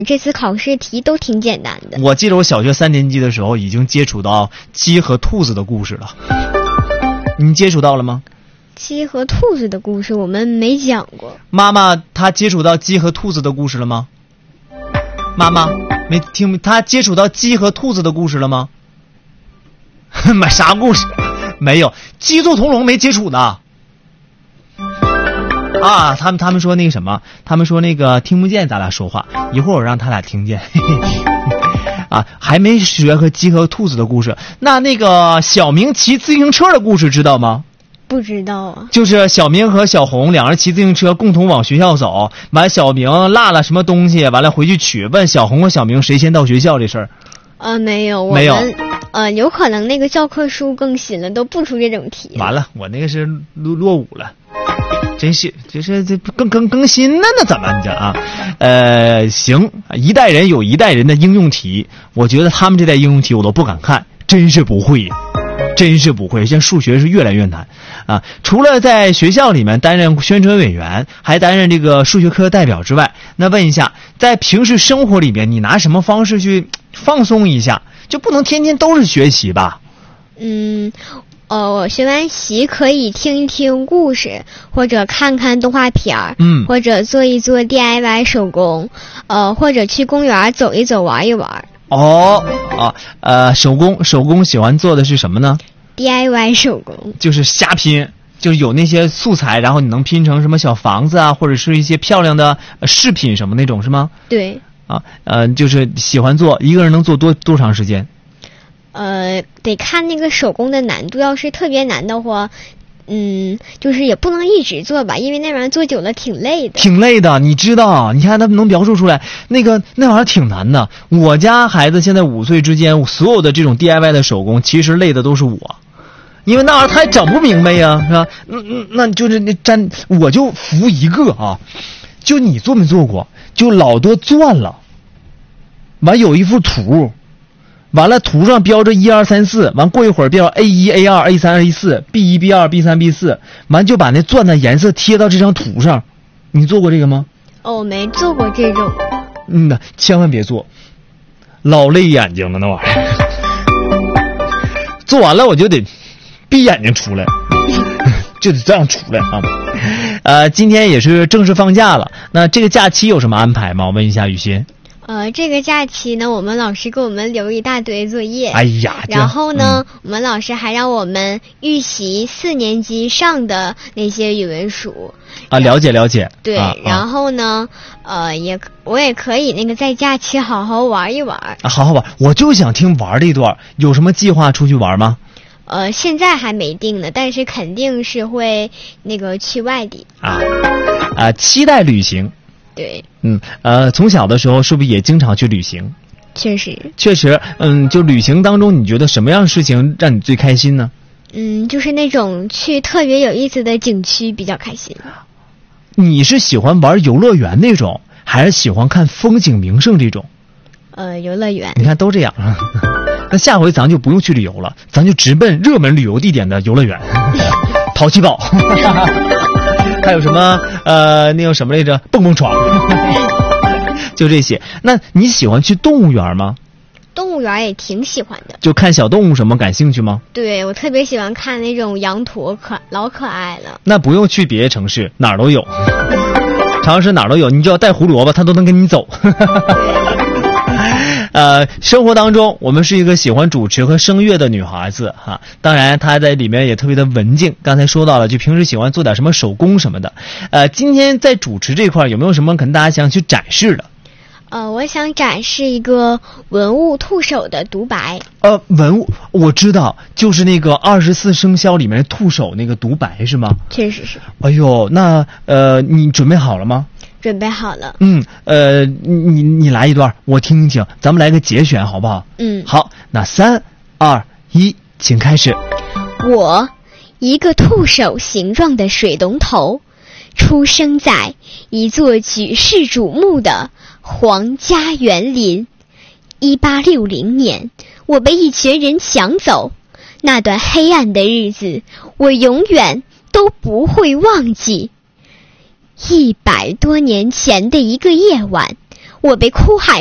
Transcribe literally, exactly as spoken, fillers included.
这次考试题都挺简单的。 我记得我小学三年级的时候已经接触到鸡和兔子的故事了，你接触到了吗？ 鸡和兔子的故事我们没讲过。 妈妈她接触到鸡和兔子的故事了吗？妈妈没听，她接触到鸡和兔子的故事了吗？买啥故事？没有，鸡兔同笼没接触呢。啊，他们他们说那个什么，他们说那个听不见咱俩说话，一会儿我让他俩听见。啊，还没学和鸡和兔子的故事。那那个小明骑自行车的故事知道吗？ 不知道啊。 就是小明和小红两人骑自行车共同往学校走，完小明落了什么东西，完了回去取，问小红和小明谁先到学校这事儿。 呃，没有，我们没有。 呃，有可能那个教科书更新了，都不出这种题。 完了，我那个是落落伍了。真是，这是这更更更新了呢？怎么着啊？呃，行，一代人有一代人的应用题，我觉得他们这代应用题我都不敢看，真是不会呀，真是不会。现在数学是越来越难啊！除了在学校里面担任宣传委员，还担任这个数学科代表之外，那问一下，在平时生活里面，你拿什么方式去放松一下？就不能天天都是学习吧？ 嗯。呃，我学完习可以听一听故事，或者看看动画片儿， 嗯， 或者做一做 D I Y 手工，呃，或者去公园走一走，玩一玩。 哦，啊，呃，手工手工喜欢做的是什么呢 ？D I Y 手工就是瞎拼，就是有那些素材，然后你能拼成什么小房子啊，或者是一些漂亮的饰品什么那种，是吗？ 对。 啊，呃，就是喜欢做，一个人能做多多长时间？ 呃，得看那个手工的难度，要是特别难的话，嗯，就是也不能一直做吧，因为那玩意儿做久了挺累的。 挺累的，你知道？你看他们能描述出来，那个那玩意儿挺难的。我家孩子现在五岁之间，所有的这种 D I Y 的手工，其实累的都是我，因为那玩意儿他也整不明白呀，是吧？嗯嗯，那就是那粘，我就服一个啊，就你做没做过？就老多钻了，完有一幅图。完了，图上标着一二三四，完过一会儿标 A 一 A 二 A 三 A 四 B 一 B 二 B 三 B 四，完就把那钻的颜色贴到这张图上。你做过这个吗？ 哦，我没做过这种。 嗯呐，千万别做，老累眼睛了那玩意儿。做完了我就得闭眼睛出来，就得这样出来啊。呃，今天也是正式放假了，那这个假期有什么安排吗？我问一下雨欣。 呃，这个假期呢，我们老师给我们留一大堆作业。 哎呀， 然后呢、嗯，我们老师还让我们预习四年级上的那些语文书。 啊，了解了解。 对， 啊、 然后呢，呃，也我也可以那个在假期好好玩一玩。 啊，好好玩！我就想听玩这一段，有什么计划出去玩吗？ 呃，现在还没定呢，但是肯定是会那个去外地。 啊啊，期待旅行。 对， 嗯，呃，从小的时候是不是也经常去旅行？ 确实， 确实，嗯，就旅行当中，你觉得什么样的事情让你最开心呢？ 嗯，就是那种去特别有意思的景区比较开心。 你是喜欢玩游乐园那种，还是喜欢看风景名胜这种？ 呃，游乐园。 你看都这样啊，那下回咱就不用去旅游了，咱就直奔热门旅游地点的游乐园，淘气堡。还有什么呃，那个什么来着？蹦蹦床，就这些。那你喜欢去动物园吗？ 动物园也挺喜欢的。 就看小动物什么感兴趣吗？ 对，我特别喜欢看那种羊驼，可老可爱了。 那不用去别的城市，哪儿都有。长安市哪儿都有，你只要带胡萝卜，它都能跟你走。呃，生活当中，我们是一个喜欢主持和声乐的女孩子哈。当然，她在里面也特别的文静。刚才说到了，就平时喜欢做点什么手工什么的。呃，今天在主持这块有没有什么可能大家想去展示的？ 呃，我想展示一个文物兔首的独白。 呃，文物我知道，就是那个二十四生肖里面兔首那个独白是吗？ 确实是。 哎呦，那呃，你准备好了吗？ 准备好了。 嗯，呃，你你你来一段，我听一听，咱们来个节选好不好？ 嗯， 好，那三二一，请开始。 我，一个兔首形状的水龙头，出生在一座举世瞩目的皇家园林。一八六零年，我被一群人抢走，那段黑暗的日子，我永远都不会忘记。一百多年前的一个夜晚， 我被哭海